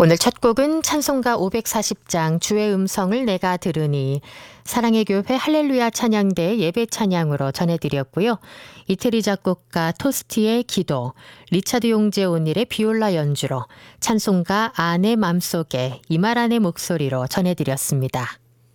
오늘 첫 곡은 찬송가 540장 주의 음성을 내가 들으니 사랑의 교회 할렐루야 찬양대 예배 찬양으로 전해드렸고요. 이태리 작곡가 토스티의 기도, 리차드 용재 온일의 비올라 연주로 찬송가 아내 맘속에 이말안의 목소리로 전해드렸습니다.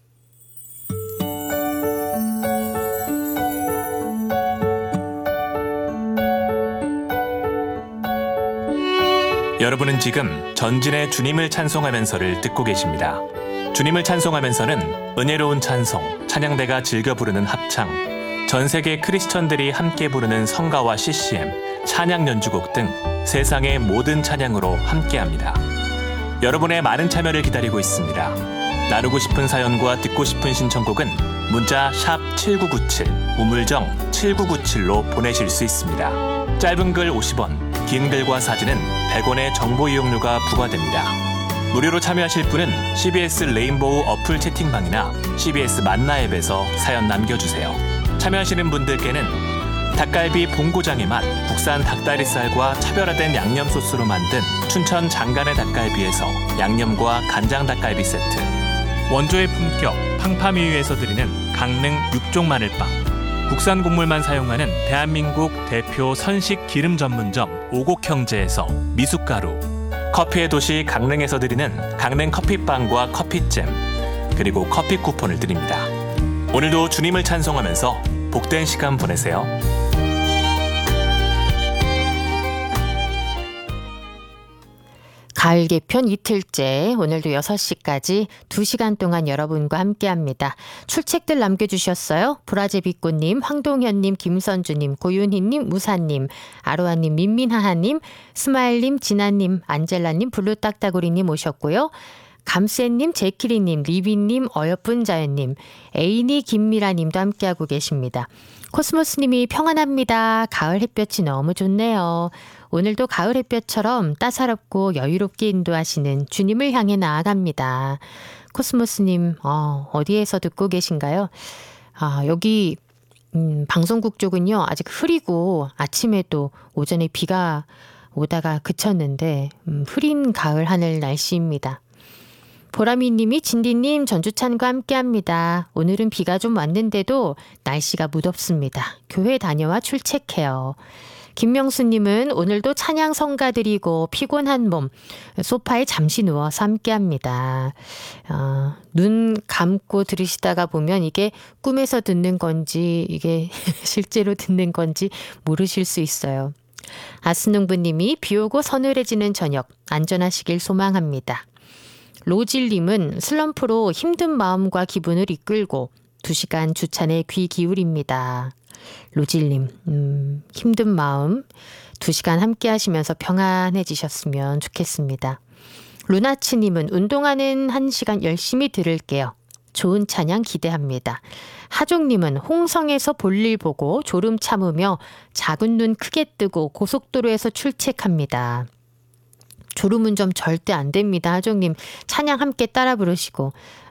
여러분은 지금 전진의 주님을 찬송하면서를 듣고 계십니다. 주님을 찬송하면서는 은혜로운 찬송, 찬양대가 즐겨 부르는 합창, 전 세계 크리스천들이 함께 부르는 성가와 CCM, 찬양 연주곡 등 세상의 모든 찬양으로 함께합니다. 여러분의 많은 참여를 기다리고 있습니다. 나누고 싶은 사연과 듣고 싶은 신청곡은 문자 샵 7997, 우물정 7997로 보내실 수 있습니다. 짧은 글 50원, 긴 글과 사진은 100원의 정보 이용료가 부과됩니다. 무료로 참여하실 분은 CBS 레인보우 어플 채팅방이나 CBS 만나 앱에서 사연 남겨주세요. 참여하시는 분들께는 닭갈비 본고장의 맛, 국산 닭다리살과 차별화된 양념 소스로 만든 춘천 장간의 닭갈비에서 양념과 간장 닭갈비 세트, 원조의 품격 팡파미유에서 드리는 강릉 육종 마늘빵, 국산 곡물만 사용하는 대한민국 대표 선식 기름 전문점 오곡형제에서 미숫가루, 커피의 도시 강릉에서 드리는 강릉 커피빵과 커피잼, 그리고 커피 쿠폰을 드립니다. 오늘도 주님을 찬송하면서 복된 시간 보내세요. 가을 개편 이틀째 오늘도 6시까지 2시간 동안 여러분과 함께합니다. 출첵들 남겨주셨어요. 브라제비꽃님, 황동현님, 김선주님, 고윤희님, 무사님, 아로하님, 민민하하님, 스마일님, 진아님, 안젤라님, 블루딱따구리님 오셨고요. 감새님, 제키리님, 리비님, 어여쁜 자연님, 에이니 김미라님도 함께하고 계십니다. 코스모스님이 평안합니다. 가을 햇볕이 너무 좋네요. 오늘도 가을 햇볕처럼 따사롭고 여유롭게 인도하시는 주님을 향해 나아갑니다. 코스모스님, 어디에서 듣고 계신가요? 여기 방송국 쪽은요, 아직 흐리고 아침에도 오전에 비가 오다가 그쳤는데 흐린 가을 하늘 날씨입니다. 보라미님이 진디님 전주찬과 함께합니다. 오늘은 비가 좀 왔는데도 날씨가 무덥습니다. 교회 다녀와 출첵해요. 김명수님은 오늘도 찬양 성가드리고 피곤한 몸 소파에 잠시 누워서 함께합니다. 눈 감고 들으시다가 보면 이게 꿈에서 듣는 건지 이게 실제로 듣는 건지 모르실 수 있어요. 아스농부님이 비 오고 서늘해지는 저녁 안전하시길 소망합니다. 로질님은 슬럼프로 힘든 마음과 기분을 이끌고 2시간 주찬에 귀 기울입니다. 로질님, 힘든 마음 2시간 함께 하시면서 평안해지셨으면 좋겠습니다. 루나치님은 운동하는 1시간 열심히 들을게요. 좋은 찬양 기대합니다. 하종님은 홍성에서 볼일 보고 졸음 참으며 작은 눈 크게 뜨고 고속도로에서 출첵합니다. 졸음운전 절대 안 됩니다. 하종님 찬양 함께 따라 부르시고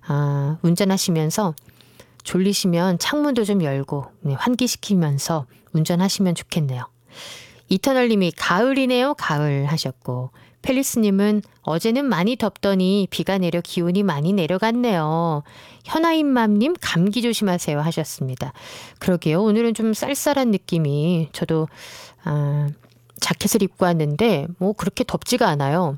운전하시면서 졸리시면 창문도 좀 열고 환기시키면서 운전하시면 좋겠네요. 이터널님이 가을이네요. 가을 하셨고 펠리스님은 어제는 많이 덥더니 비가 내려 기온이 많이 내려갔네요. 현아임맘님 감기 조심하세요 하셨습니다. 그러게요. 오늘은 좀 쌀쌀한 느낌이 저도 자켓을 입고 왔는데 뭐 그렇게 덥지가 않아요.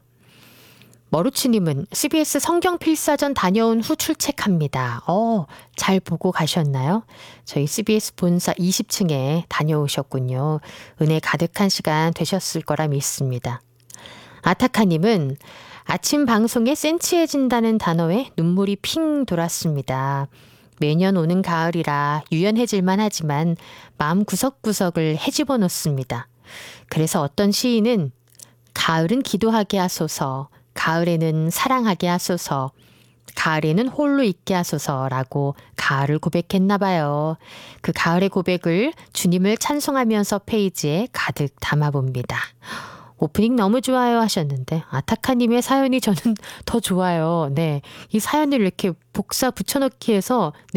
머루치님은 CBS 성경 필사전 다녀온 후 출첵합니다. 잘 보고 가셨나요? 저희 CBS 본사 20층에 다녀오셨군요. 은혜 가득한 시간 되셨을 거라 믿습니다. 아타카님은 아침 방송에 센치해진다는 단어에 눈물이 핑 돌았습니다. 매년 오는 가을이라 유연해질만 하지만 마음 구석구석을 헤집어 놓습니다. 그래서 어떤 시인은 가을은 기도하게 하소서, 가을에는 사랑하게 하소서, 가을에는 홀로 있게 하소서라고 가을을 고백했나 봐요. 그 가을의 고백을 주님을 찬송하면서 페이지에 가득 담아봅니다. 오프닝 너무 좋아요 하셨는데 아타카님의 사연이 저는 더 좋아요. 네, 이 사연을 이렇게 복사 붙여넣기 해서